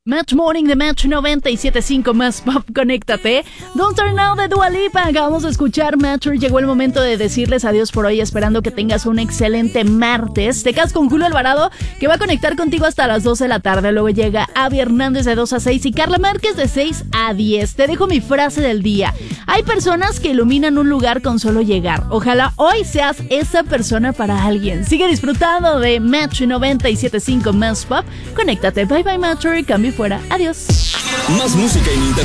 Match Morning de Match 97.5 más pop, conéctate. Don't Turn Now de Dua Lipa. Acabamos de escuchar Matcher. Llegó el momento de decirles adiós por hoy, esperando que tengas un excelente martes. Te quedas con Julio Alvarado, que va a conectar contigo hasta las 12 de la tarde. Luego llega Avi Hernández de 2 a 6 y Carla Márquez de 6 a 10. Te dejo mi frase del día. Hay personas que iluminan un lugar con solo llegar. Ojalá hoy seas esa persona para alguien. Sigue disfrutando de Match 97.5 más pop. Conéctate. Bye bye Matcher. Cambio fuera. Adiós. Más música en internet.